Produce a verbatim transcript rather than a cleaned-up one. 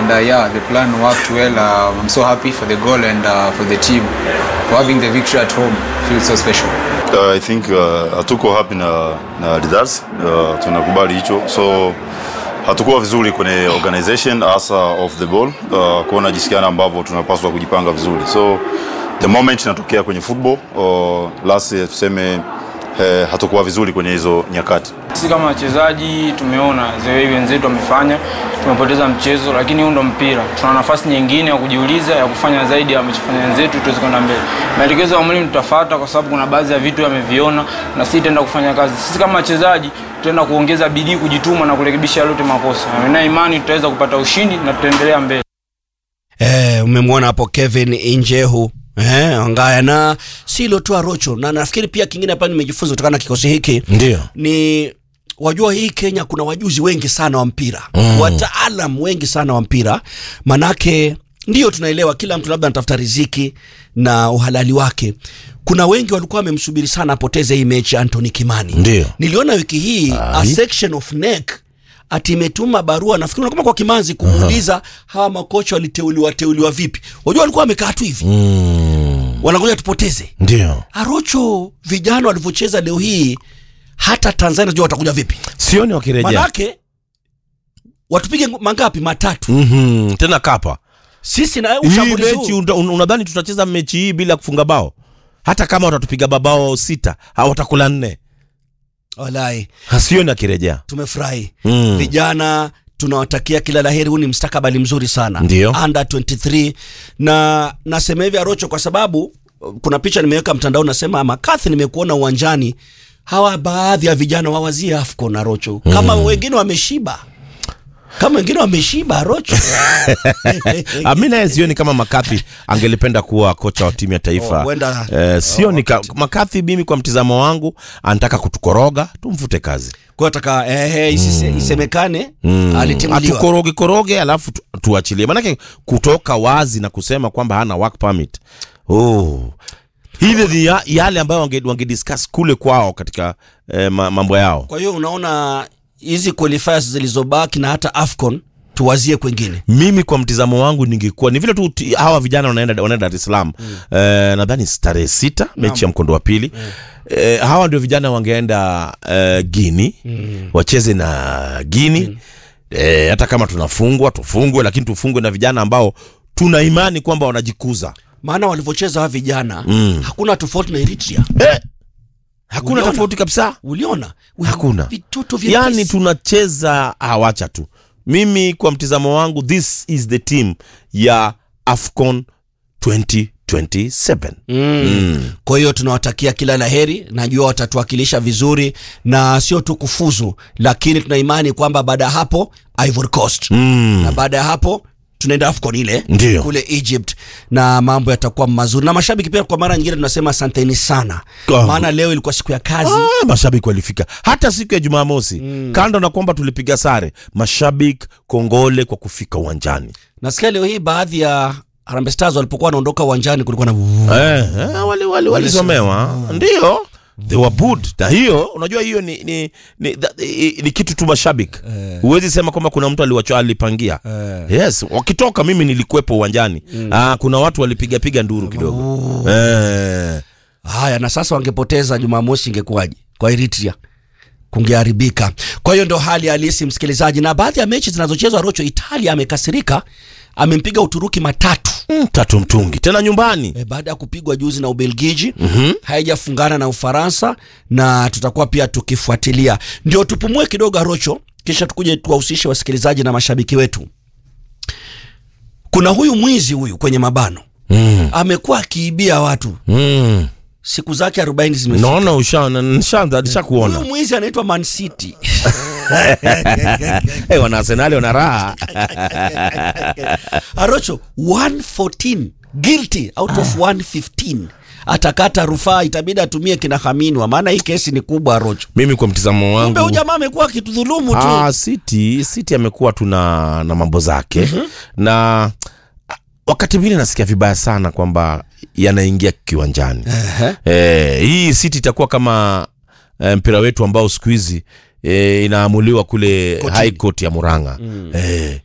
and uh, yeah, the plan worked well. Uh, I'm so happy for the goal and uh, for the team for having the victory at home. Feels so special. Uh, I think uh, hatuko happy na, na results. Uh, tunakubali hicho. So hatukuwa vizuri kwenye organization hasa off the ball. Uh, kuona jisikiana ambavyo tunapaswa kujipanga vizuri. So the moment inatokea kwenye football, uh, last year tuseme eh, hatukuwa vizuri kwenye hizo nyakati. Sisi kama wachezaji tumeona zewe wenzetu wamefanya, tumepoteza mchezo, lakini huo ndo mpira. Tuna nafasi nyingine ya kujiuliza, ya kufanya zaidi ya wamechofanya wenzetu tuweze kwenda mbele. Maelekezo ya mwalimu tutafuata kwa sababu kuna baadhi ya vitu yameviona na sisi tutaenda kufanya kazi. Sisi kama wachezaji tutaenda kuongeza bidii, kujituma na kurekebisha yote makosa. Na imani tutaweza kupata ushindi na tutaendelea mbele. Eh, umemwona hapo Kevin Injehu. Eh, angaya na silo tu Arocho, na nafikiri pia kingine hapa nimejifunza kutokana na kikosi hiki. Ndio. Ni wajua hii Kenya kuna wajuzi wengi sana wa mpira. Mm. Wataalamu wengi sana wa mpira. Manake ndio tunaelewa kila mtu labda anatafuta riziki na uhalali wake. Kuna wengi walikuwa wamemsubiri sana apoteze hii mechi Anthony Kimani. Ndio. Niliona wiki hii Ai. a section of neck ati imetuma barua nafikiri kama kwa Kimanzi kumuuliza uh-huh. hawa makocha waliteuliwa teuliwa vipi. Wajua walikuwa wamekaa tu hivi. Mm. Wanakuja tupoteze. Ndio. Arocho vijana walivyocheza leo hii hata Tanzania unajua watakuja vipi? Sioni wakirejea. Manake watupige mangapi? Matatu. Mhm. Tena kapa. Sisi na ushambulizi mechi unadhani tutacheza mechi hii bila kufunga bao? Hata kama watatupiga babao sita, hawatakula nne. Walai. Hasioni akirejea. Tumefurahi. Mm. Vijana tunawatakia kila laheri, huu ni mstakabali mzuri sana. Ndiyo. Under twenty-three na nasema hivi Arocho kwa sababu kuna picha nimeweka mtandao nasema Makathi nimekuona uwanjani, hawa baadhi ya vijana wawazia AFCON Arocho. Kama mm. wengine wameshiba. Kama wengine wameshiba Arocho. Amina sioni kama Makathi angelipenda kuwa kocha wa timu ya taifa. Oh, eh, sioni oh, Makathi mimi kwa mtizamo wangu anataka kutukoroga, tumfute kazi. Kwa nataka eh isise, mm. isemekane mm. alitimuliwa. Atukoroge koroge alafu tu, tuachilie. Maana kutoka wazi na kusema kwamba hana work permit. Oh. Hili ni ya, yale ambayo wange, wange discuss kule kwao katika eh, mambo yao. Kwa hiyo unaona hizi qualifiers zilizobaki na hata AFCON tuwazie kwingine. Mimi kwa mtizamo wangu ningekuwa ni vile tu hawa vijana wanaenda wanaenda Dar es Salaam. Mm. Eh, nadhani tarehe sita mechi ya mkondo wa pili. Mm. Eh, hawa ndio vijana wangeenda uh, Guinea. Mm. Wacheze na Guinea. Mm. Eh, hata kama tunafungwa tufungwe, lakini tufungwe na vijana ambao tuna imani kwamba wanajikuza. Maana walivyocheza hawa vijana mm. hakuna tofauti na Eritrea. Eh. Hakuna uliona tofauti kabisa. Uliona? Hakuna. Yani tunacheza hawacha tu. Mimi kwa mtizamo wangu this is the team ya AFCON twenty twenty-seven. Mm. Mm. Kwa hiyo tunawatakia kila laheri, najua watatuwakilisha vizuri na sio tu kufuzu, lakini tuna imani kwamba baada hapo Ivory Coast. Mm. Na baada ya hapo tunaenda AFCON ile Ndiyo. kule Egypt na mambo yatakuwa mazuri. Na mashabiki pia kwa mara nyingine tunasema asanteni sana. Oh. Maana leo ilikuwa siku ya kazi. Ah, mashabiki walifika. Hata siku ya Jumamosi. Mm. Kando na kwamba tulipiga sare, mashabiki kongole kwa kufika uwanjani. Nasikia leo hii baadhi ya Harambee Stars walipokuwa wanaondoka uwanjani kulikuwa na eh, eh wale wale walisomewa. Ndio. They were good. Na hiyo unajua hiyo ni ni ni, ni, ni kitu tu mashabiki. Huwezi eh. sema kwamba kuna mtu aliwacho alipangia. Eh. Yes, wakitoka mimi nilikuepo uwanjani. Mm. Ah, kuna watu walipiga piga nduru kidogo. Oh. Eh. Haya, na sasa wangepoteza Jumamosi ingekuwaje? Kwa Eritrea kungeharibika. Kwa hiyo ndo hali halisi msikilizaji, na baadhi ya mechi zinazochezwa Rocho, Italia amekasirika, amempiga Uturuki matatu. Mm, tatu mtungi. Tena nyumbani. E, baada ya kupigwa juzi na Ubelgiji, mm-hmm. haijafungana na Ufaransa na tutakuwa pia tukifuatilia. Ndio tupumue kidogo Rocho, kisha tukuje tuwahusishe wasikilizaji na mashabiki wetu. Kuna huyu mwizi huyu kwenye mabano. Mm. Amekuwa akiibia watu. Mm. Siku zake arobaini zimefika. Naona ushaona nishaanza nishakuona. Huyu mwizi anaitwa Man City. Eh, wana Arsenal wana raha. Arocho one fourteen guilty out of one fifteen. Atakata rufaa, itabidi atumie kina Haminwa, maana hii kesi ni kubwa Arocho. Mimi kwa mtizamo wangu. Kumbe huyu jamaa amekuwa kitudhulumu tu. Ah, City, City amekuwa tuna na mambo zake. Mm-hmm. Na wakati mwingine nasikia vibaya sana kwamba yanaingia kiwanjani. Uh-huh. Eh, hii City itakuwa kama eh, mpira wetu ambao siku hizi eh, inaamuliwa kule High Court ya Murang'a. Mm. Eh